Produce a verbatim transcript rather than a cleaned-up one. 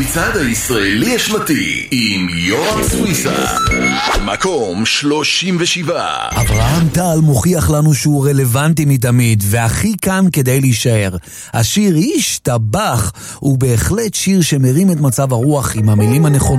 המצעד הישראלי השנתי עם יורם סוויסה. מקום שלושים ושבע. אברהם טל מוכיח לנו שהוא רלוונטי מתמיד והכי כאן כדי להישאר. השיר השתבח הוא בהחלט שיר שמרים את מצב הרוח עם המילים הנכונות.